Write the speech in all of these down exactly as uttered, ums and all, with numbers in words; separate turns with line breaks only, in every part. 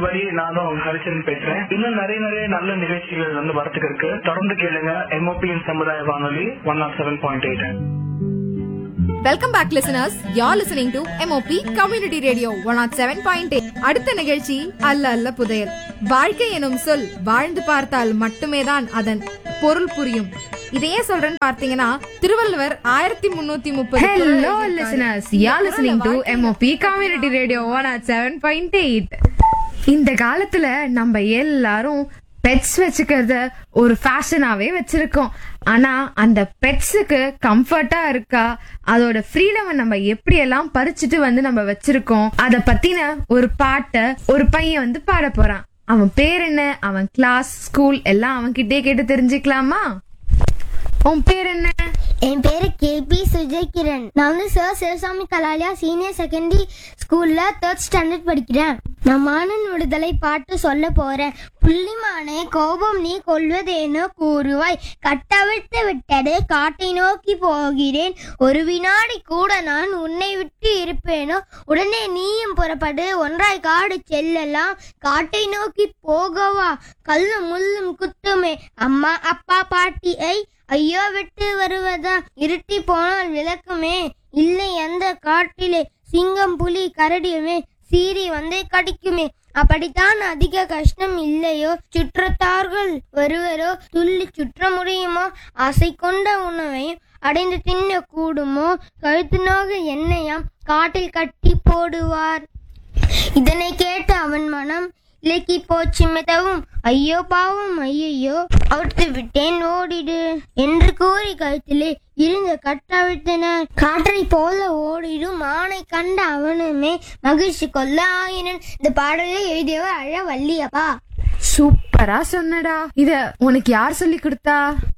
everybody, நானும் உங்க ஹரிச்சந்திரன் பேசுறேன். இன்னும் நிறைய நிறைய நல்ல நிகழ்ச்சிகள் வந்து வரத்துக்கு இருக்கு. தொடர்ந்து கேளுங்க எம்ஓபியின் சமுதாய வானொலி one oh seven point eight.
Welcome back listeners. you're listening to M O P Community Radio one oh seven point eight. அடுத்த நிகழ்ச்சி அல்ல அல்ல புதையல். வாழ்க்கை எனும் சொல் வாழ்ந்து பார்த்தால் மட்டுமே தான் அதன் பொருள் புரியும். இதையே சொல்றேன்னு பார்த்தீங்கன்னா திருவள்ளுவர் ஆயிரத்தி முன்னூத்தி முப்பது.
Hello listeners, you're listening to M O P Community Radio one oh seven point eight. இந்த காலத்துல நம்ம எல்லாரும் பெட்ஸ் வச்சுக்கிறத ஒரு ஃபேஷனாவே வச்சிருக்கோம். ஆனா அந்த பெட்ஸுக்கு கம்ஃபர்ட்டா இருக்கா, அதோட ஃப்ரீடம் நம்ம எப்படி எல்லாம் பறிச்சுட்டு வந்து நம்ம வச்சிருக்கோம், அத பத்தின ஒரு பாட்டை ஒரு பையன் வந்து பாட போறான். அவன் பேர் என்ன, அவன் கிளாஸ், ஸ்கூல் எல்லாம் அவன் கிட்டே கேட்டு தெரிஞ்சுக்கலாமா? உன் பேர் என்ன?
என் பேரு கே பி சுஜய் கிரண். நான் வந்து sir Sivasamy Kalalaya senior secondary ஸ்கூல்ல தேர்ட் ஸ்டாண்டர்ட் படிக்கிறேன். நான் மானன் விடுதலை பாட்டு சொல்ல போறேன். புள்ளிமானே கோபம் நீ கொள்வதேனோ கூறுவாய், கட்டவிழ்த்து விட்டது காட்டை நோக்கி போகிறேன், ஒரு வினாடி கூட நான் உன்னை விட்டு இருப்பேனோ, உடனே நீயும் புறப்படு ஒன்றாய் காடு செல்லலாம், காட்டை நோக்கி போகவா கல்லும் முள்ளும் குத்துமே, அம்மா அப்பா பாட்டியை ஐயோ விட்டு வருவதா, இருட்டி போனால் விளக்குமே இல்லை அந்த காட்டிலே, சிங்கம் புலி கரடியுமே சீறி வந்து கடிக்குமே, அப்படித்தான் அதிக கஷ்டம் இல்லையோ, சுற்றத்தார்கள் ஒருவரோ துள்ளி சுற்ற முடியுமோ, ஆசை கொண்ட உணவையும் அடைந்து தின்ன கூடுமோ, கழுத்து நோக எண்ணெயாம் காட்டில் கட்டி போடுவார். இதனை கேட்ட அவன் மனம் இலக்கி போச்சு மிதவும், ஐயோ பாவம் ஐயோ அவிழ்த்து விட்டேன் ஓடிடு என்று கூறி கழுத்திலே இருந்த கட்டவிழ்த்தனர். காற்றை போல ஓடிடும் ஆணை கண்ட அவனுமே மகிழ்ச்சி கொள்ள ஆயினன். இந்த பாடலை எழுதியவர் அழ வள்ளியப்பா.
சூப்பரா சொன்னடா. இத உனக்கு யார் சொல்லி கொடுத்தா?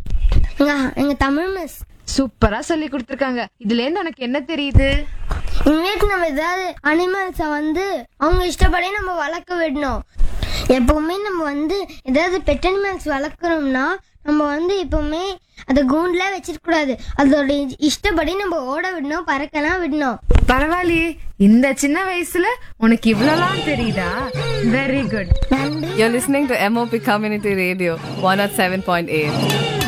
எங்க தமிழ் மிஸ்
சூப்பரா சொல்லி கொடுத்திருக்காங்க. இதுல இருந்து உனக்கு என்ன தெரியுது?
இனிமேட்டு நம்ம ஏதாவது அனிமல்ஸ வந்து அவங்க இஷ்டப்படி நம்ம வளர்க்க விடணும். எப்பவுமே நம்ம வந்து ஏதாவது பெட் அனிமல்ஸ் வளர்க்குறோம்னா நம்ம வந்து எப்பவுமே அதை கூண்டுல வச்சிருக்க கூடாது. அதோட இஷ்டப்படி நம்ம ஓட விடணும், பறக்கலாம் விடணும்.
பரவாயில்லையே, இந்த சின்ன வயசுல உனக்கு இவ்வளவுலாம் தெரியுதா? Very good.
You're listening to M O P Community Radio one oh seven point eight.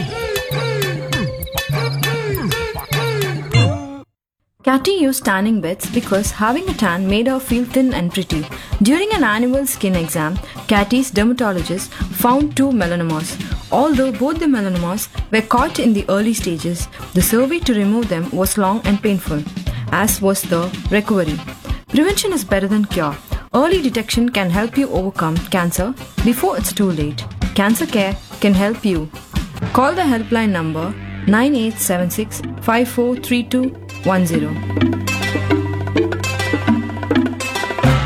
Catty used tanning beds because having a tan made her feel thin and pretty. During an annual skin exam, Catty's dermatologist found two melanomas. Although both the melanomas were caught in the early stages, the surgery to remove them was long and painful, as was the recovery. Prevention is better than cure. Early detection can help you overcome cancer before it's too late. Cancer care can help you. Call the helpline number nine eight seven six five four three two one zero.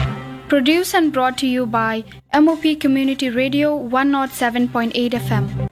Produced and brought to you by M O P Community Radio one oh seven point eight F M.